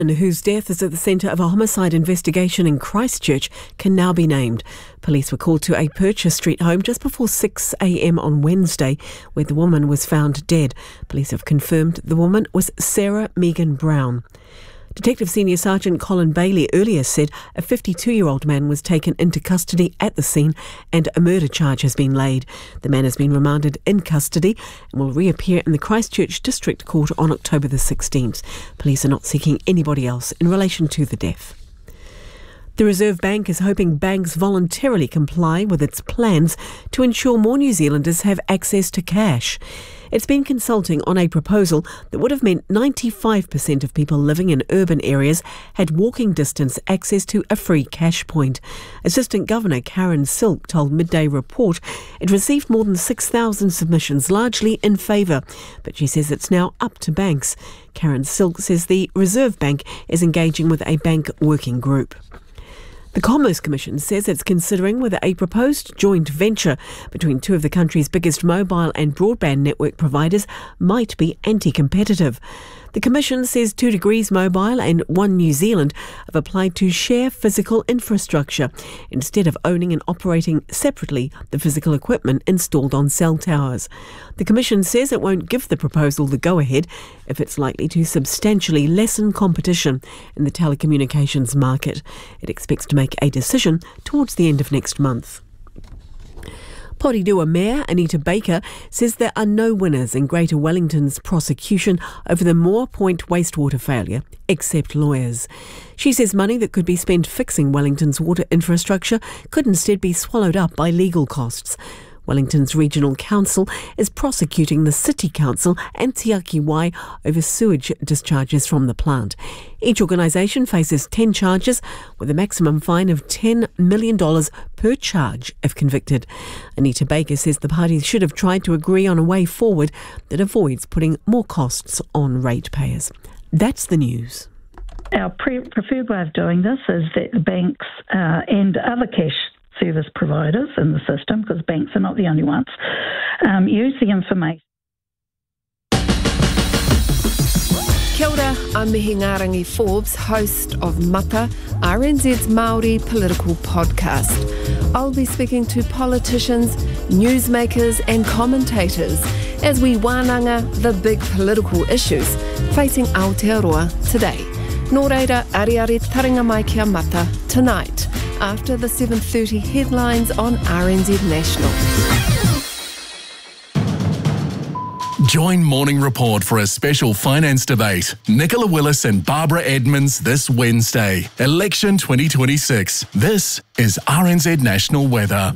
whose death is at the centre of a homicide investigation in Christchurch, can now be named. Police were called to a Purchase Street home just before 6 a.m. on Wednesday, where the woman was found dead. Police have confirmed the woman was Sarah Megan Brown. Detective Senior Sergeant Colin Bailey earlier said a 52-year-old man was taken into custody at the scene and a murder charge has been laid. The man has been remanded in custody and will reappear in the Christchurch District Court on October the 16th. Police are not seeking anybody else in relation to the death. The Reserve Bank is hoping banks voluntarily comply with its plans to ensure more New Zealanders have access to cash. It's been consulting on a proposal that would have meant 95% of people living in urban areas had walking distance access to a free cash point. Assistant Governor Karen Silk told Midday Report it received more than 6,000 submissions, largely in favour, but she says it's now up to banks. Karen Silk says the Reserve Bank is engaging with a bank working group. The Commerce Commission says it's considering whether a proposed joint venture between two of the country's biggest mobile and broadband network providers might be anti-competitive. The Commission says 2 Degrees Mobile and One New Zealand have applied to share physical infrastructure instead of owning and operating separately the physical equipment installed on cell towers. The Commission says it won't give the proposal the go-ahead if it's likely to substantially lessen competition in the telecommunications market. It expects to make a decision towards the end of next month. Porirua Mayor Anita Baker says there are no winners in Greater Wellington's prosecution over the Moore Point wastewater failure, except lawyers. She says money that could be spent fixing Wellington's water infrastructure could instead be swallowed up by legal costs. Wellington's Regional Council is prosecuting the City Council and Te Aki Wai over sewage discharges from the plant. Each organisation faces 10 charges with a maximum fine of $10 million per charge if convicted. Anita Baker says the parties should have tried to agree on a way forward that avoids putting more costs on ratepayers. That's the news. Our preferred way of doing this is that the banks and other cash service providers in the system, because banks are not the only ones, use the information. Kia ora, I'm Mihi Ngarangi Forbes, host of Mata, RNZ's Māori political podcast. I'll be speaking to politicians, newsmakers and commentators as we wānanga the big political issues facing Aotearoa today. Nō reira, ariari taringa mai kia Mata tonight, after the 7:30 headlines on RNZ National. Join Morning Report for a special finance debate. Nicola Willis and Barbara Edmonds this Wednesday. Election 2026. This is RNZ National Weather.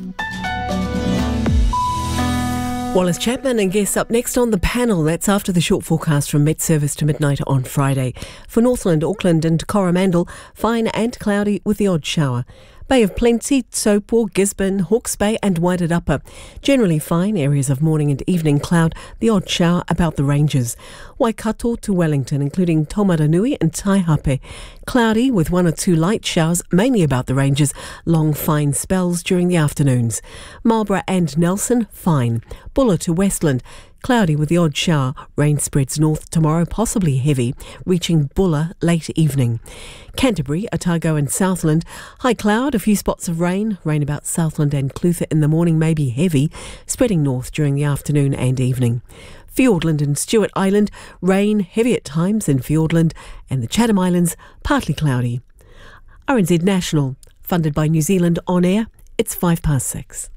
Wallace Chapman and guests up next on the panel. That's after the short forecast from Met Service to midnight on Friday. For Northland, Auckland and Coromandel, fine and cloudy with the odd shower. Bay of Plenty, Taupo, Gisborne, Hawke's Bay and Wairarapa. Generally fine, areas of morning and evening cloud, the odd shower about the ranges. Waikato to Wellington, including Taumaranui and Taihape. Cloudy with 1 or 2 light showers, mainly about the ranges, long fine spells during the afternoons. Marlborough and Nelson, fine. Buller to Westland, cloudy with the odd shower. Rain spreads north tomorrow, possibly heavy, reaching Buller late evening. Canterbury, Otago and Southland, high cloud, a few spots of rain. Rain about Southland and Clutha in the morning may be heavy, spreading north during the afternoon and evening. Fiordland and Stewart Island, rain, heavy at times in Fiordland, and the Chatham Islands, partly cloudy. RNZ National, funded by New Zealand On Air, it's 6:05.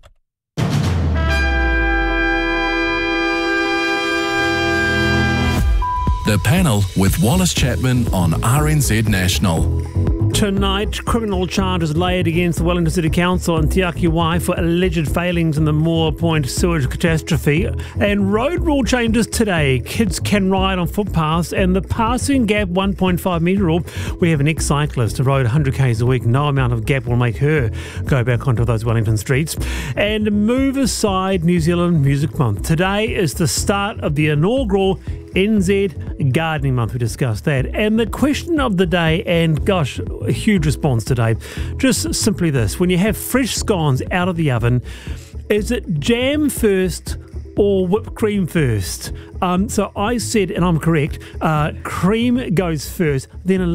The panel with Wallace Chapman on RNZ National. Tonight, criminal charges laid against the Wellington City Council and Te Aki Wai for alleged failings in the Moore Point sewage catastrophe. And road rule changes today. Kids can ride on footpaths and the passing gap 1.5 metre rule. We have an ex-cyclist who rode 100 k's a week. No amount of gap will make her go back onto those Wellington streets. And move aside New Zealand Music Month. Today is the start of the inaugural NZ Gardening Month. We discussed that. And the question of the day, and gosh, a huge response today, just simply this. When you have fresh scones out of the oven, is it jam first or whipped cream first? So I said, and I'm correct, cream goes first, then